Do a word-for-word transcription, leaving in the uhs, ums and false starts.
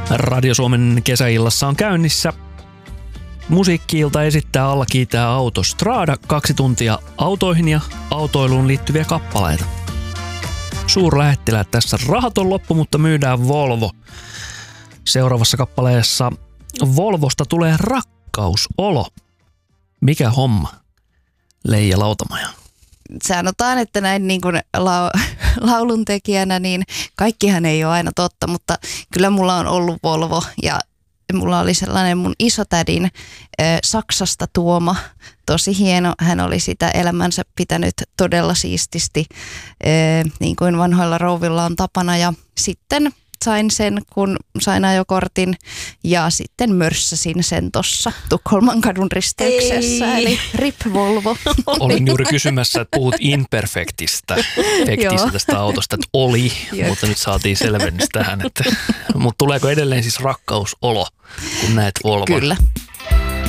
Radio Suomen kesäillassa on käynnissä. Musiikki-ilta esittää Alla kiitää Autostrada, kaksi tuntia autoihin ja autoiluun liittyviä kappaleita. Suurlähettiläät tässä. Rahat on loppu, mutta myydään Volvo. Seuraavassa kappaleessa Volvosta tulee rakkausolo. Mikä homma? Leija Lautamaja. Sanotaan, että näin niin kuin la- lauluntekijänä, niin kaikkihan ei ole aina totta, mutta kyllä mulla on ollut Volvo ja mulla oli sellainen mun isotädin äh, Saksasta tuoma, tosi hieno. Hän oli sitä elämänsä pitänyt todella siististi, äh, niin kuin vanhoilla rouvilla on tapana. Ja sitten sain sen, kun sain ajokortin ja sitten mörssäsin sen tuossa Tukholman kadun risteyksessä, Ei. eli rip Volvo. Olin juuri kysymässä, että puhut imperfektistä fektistä tästä autosta, että oli, Jep. mutta nyt saatiin selvennys tähän. Että, mutta tuleeko edelleen siis rakkausolo, kun näet Volvon? Kyllä,